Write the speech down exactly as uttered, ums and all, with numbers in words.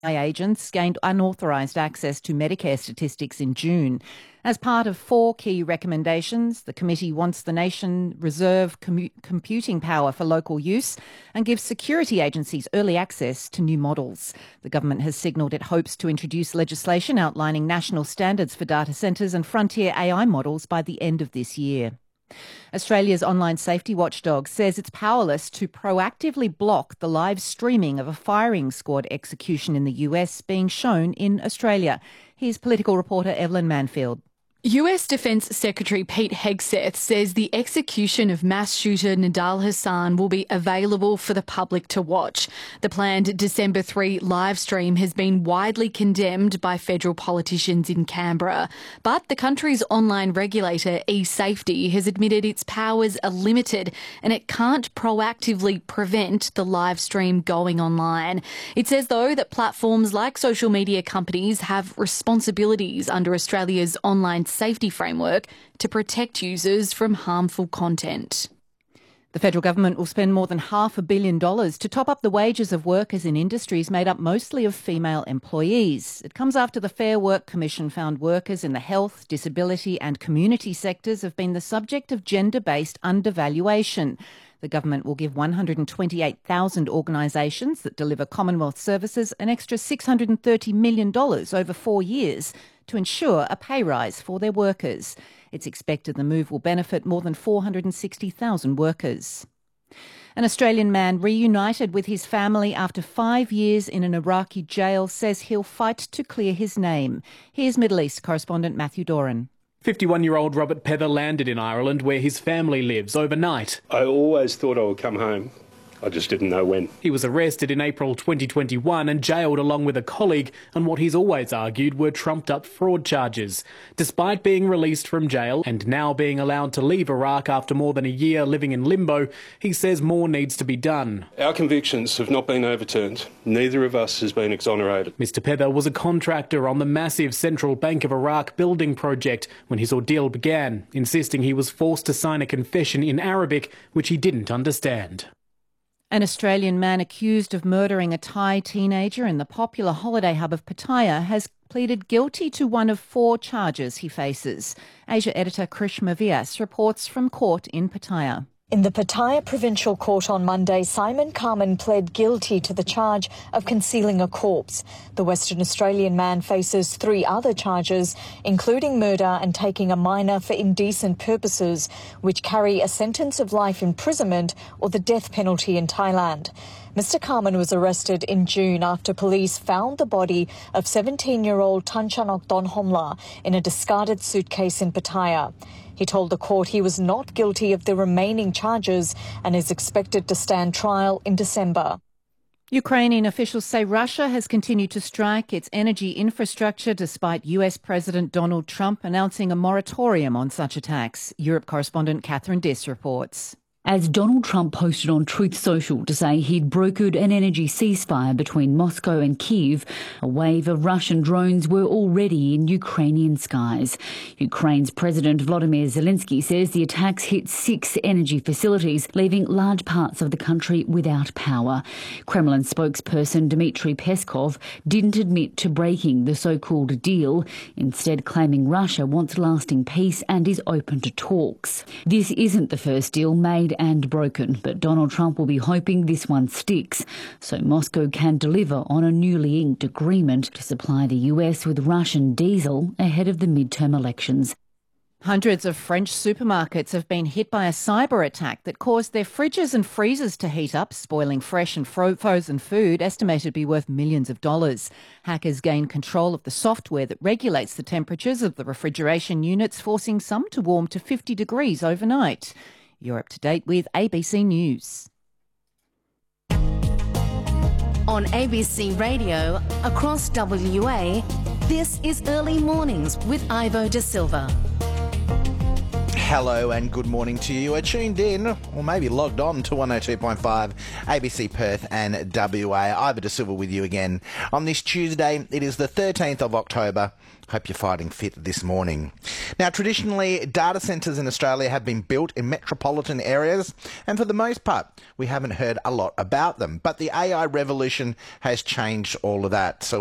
agents gained unauthorised access to Medicare statistics in June. As part of four key recommendations, the committee wants the nation reserve commu- computing power for local use and give security agencies early access to new models. The government has signalled it hopes to introduce legislation outlining national standards for data centres and frontier A I models by the end of this year. Australia's online safety watchdog says it's powerless to proactively block the live streaming of a firing squad execution in the U S being shown in Australia. Here's political reporter Evelyn Manfield. U S Defence Secretary Pete Hegseth says the execution of mass shooter Nidal Hasan will be available for the public to watch. The planned December third live stream has been widely condemned by federal politicians in Canberra. But the country's online regulator, eSafety, has admitted its powers are limited and it can't proactively prevent the live stream going online. It says, though, that platforms like social media companies have responsibilities under Australia's online safety framework to protect users from harmful content. The federal government will spend more than half a billion dollars to top up the wages of workers in industries made up mostly of female employees. It comes after the Fair Work Commission found workers in the health, disability and community sectors have been the subject of gender-based undervaluation. The government will give one hundred twenty-eight thousand organisations that deliver Commonwealth services an extra six hundred thirty million dollars over four years to ensure a pay rise for their workers. It's expected the move will benefit more than four hundred sixty thousand workers. An Australian man reunited with his family after five years in an Iraqi jail says he'll fight to clear his name. Here's Middle East correspondent Matthew Doran. fifty-one-year-old Robert Pether landed in Ireland where his family lives overnight. I always thought I would come home. I just didn't know when. He was arrested in April twenty twenty-one and jailed along with a colleague on what he's always argued were trumped-up fraud charges. Despite being released from jail and now being allowed to leave Iraq after more than a year living in limbo, he says more needs to be done. Our convictions have not been overturned. Neither of us has been exonerated. Mister Pether was a contractor on the massive Central Bank of Iraq building project when his ordeal began, insisting he was forced to sign a confession in Arabic, which he didn't understand. An Australian man accused of murdering a Thai teenager in the popular holiday hub of Pattaya has pleaded guilty to one of four charges he faces. Asia editor Krishma Vyas reports from court in Pattaya. In the Pattaya Provincial Court on Monday, Simon Carman pled guilty to the charge of concealing a corpse. The Western Australian man faces three other charges, including murder and taking a minor for indecent purposes, which carry a sentence of life imprisonment or the death penalty in Thailand. Mister Carman was arrested in June after police found the body of seventeen-year-old Tanchanok Donhomla in a discarded suitcase in Pattaya. He told the court he was not guilty of the remaining charges and is expected to stand trial in December. Ukrainian officials say Russia has continued to strike its energy infrastructure despite U S President Donald Trump announcing a moratorium on such attacks. Europe correspondent Catherine Diss reports. As Donald Trump posted on Truth Social to say he'd brokered an energy ceasefire between Moscow and Kyiv, a wave of Russian drones were already in Ukrainian skies. Ukraine's President Volodymyr Zelensky says the attacks hit six energy facilities, leaving large parts of the country without power. Kremlin spokesperson Dmitry Peskov didn't admit to breaking the so-called deal, instead claiming Russia wants lasting peace and is open to talks. This isn't the first deal made and broken, but Donald Trump will be hoping this one sticks, so Moscow can deliver on a newly inked agreement to supply the U S with Russian diesel ahead of the midterm elections. Hundreds of French supermarkets have been hit by a cyber attack that caused their fridges and freezers to heat up, spoiling fresh and fro- frozen food, estimated to be worth millions of dollars. Hackers gained control of the software that regulates the temperatures of the refrigeration units, forcing some to warm to fifty degrees overnight. You're up to date with A B C News. On A B C Radio, across W A, this is Early Mornings with Ivo De Silva. Hello and good morning to you. Are tuned in, or maybe logged on to one oh two point five A B C Perth and W A. Ivor De Silva with you again on this Tuesday. It is the thirteenth of October. Hope you're fighting fit this morning. Now, traditionally, data centres in Australia have been built in metropolitan areas, and for the most part, we haven't heard a lot about them. But the A I revolution has changed all of that. So